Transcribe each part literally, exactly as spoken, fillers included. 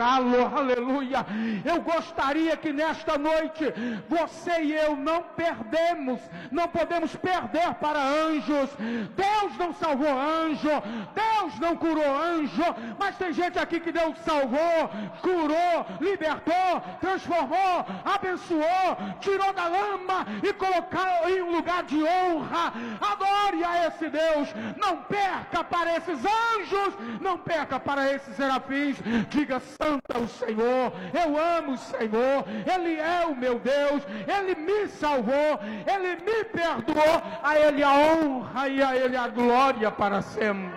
adorá-lo, aleluia. Eu gostaria que nesta noite, você e eu não perdemos, não podemos perder para anjos. Deus não salvou anjo, Deus não curou anjo, mas tem gente aqui que Deus salvou, curou, libertou, transformou, abençoou, tirou da lama e colocou em um lugar de honra. Adore a esse Deus, não perca para esses anjos, não perca para esses serafins. Diga: santo é o Senhor, eu amo o Senhor, Ele é o meu Deus, Ele me salvou, Ele me perdoou, a Ele a honra e a Ele a glória para sempre.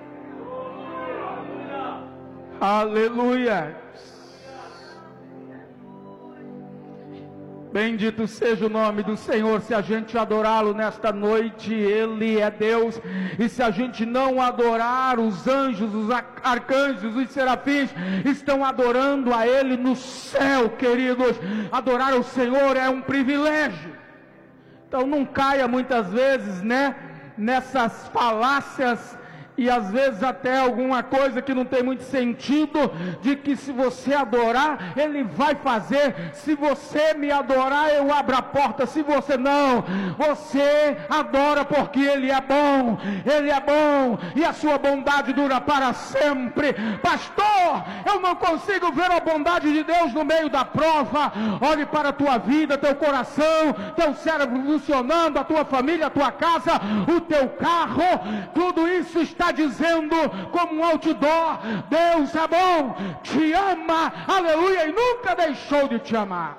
Aleluia. Bendito seja o nome do Senhor. Se a gente adorá-lo nesta noite, Ele é Deus. E se a gente não adorar, os anjos, os arcanjos, os serafins estão adorando a Ele no céu, queridos. Adorar o Senhor é um privilégio. Então não caia muitas vezes, né, nessas falácias e às vezes até alguma coisa que não tem muito sentido, de que se você adorar, Ele vai fazer. Se você me adorar, eu abro a porta. Se você não, você adora porque Ele é bom, Ele é bom, e a sua bondade dura para sempre. Pastor, eu não consigo ver a bondade de Deus no meio da prova. Olhe para a tua vida, teu coração, teu cérebro funcionando, a tua família, a tua casa, o teu carro, tudo isso está dizendo como um outdoor: Deus é bom, te ama, aleluia, e nunca deixou de te amar.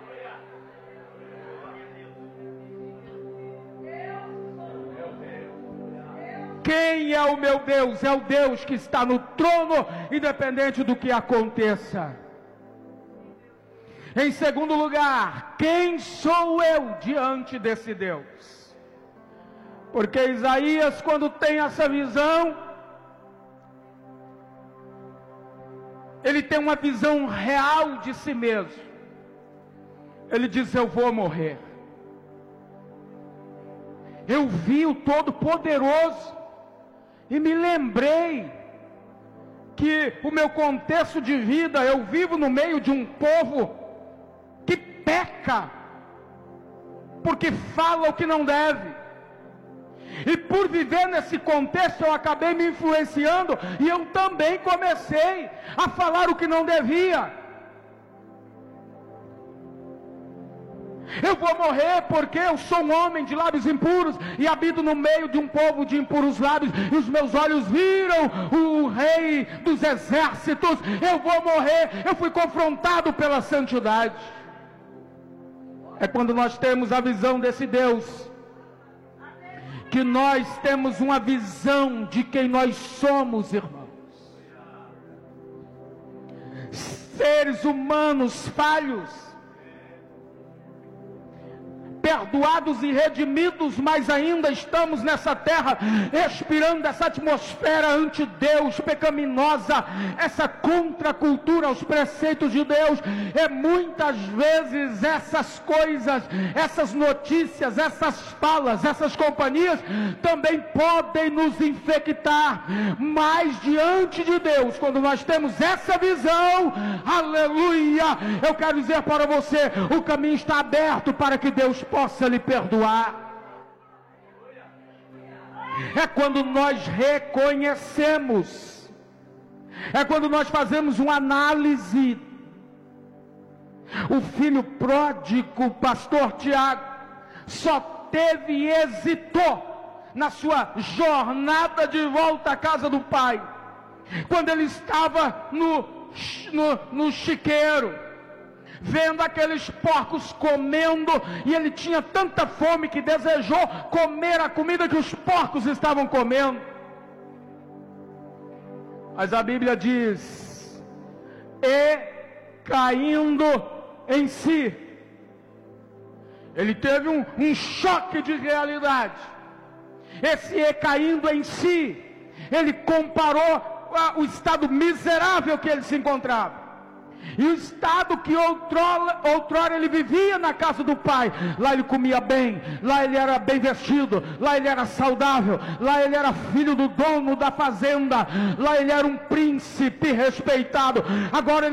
Quem é o meu Deus? É o Deus que está no trono, independente do que aconteça. Em segundo lugar, quem sou eu diante desse Deus? Porque Isaías, quando tem essa visão, ele tem uma visão real de si mesmo. Ele diz: eu vou morrer. Eu vi o Todo-Poderoso e me lembrei que o meu contexto de vida, eu vivo no meio de um povo que peca, porque fala o que não deve. E por viver nesse contexto, eu acabei me influenciando, e eu também comecei a falar o que não devia. Eu vou morrer porque eu sou um homem de lábios impuros e habito no meio de um povo de impuros lábios, e os meus olhos viram o Rei dos exércitos. Eu vou morrer. Eu fui confrontado pela santidade. É quando nós temos a visão desse Deus que nós temos uma visão de quem nós somos, irmãos. Seres humanos falhos, perdoados e redimidos, mas ainda estamos nessa terra, respirando essa atmosfera ante Deus, pecaminosa, essa contracultura aos preceitos de Deus. E muitas vezes essas coisas, essas notícias, essas falas, essas companhias também podem nos infectar. Mas diante de Deus, quando nós temos essa visão, aleluia, eu quero dizer para você, o caminho está aberto para que Deus possa lhe perdoar. É quando nós reconhecemos, é quando nós fazemos uma análise. O filho pródigo, pastor Tiago, só teve êxito na sua jornada de volta à casa do pai, quando ele estava no, no, no chiqueiro, vendo aqueles porcos comendo, e ele tinha tanta fome que desejou comer a comida que os porcos estavam comendo. Mas a Bíblia diz: e caindo em si, ele teve um, um choque de realidade. Esse e caindo em si, ele comparou a, o estado miserável que ele se encontrava, e o estado que outrora, outrora ele vivia na casa do pai. Lá ele comia bem, lá ele era bem vestido, lá ele era saudável, lá ele era filho do dono da fazenda, lá ele era um príncipe respeitado. Agora ele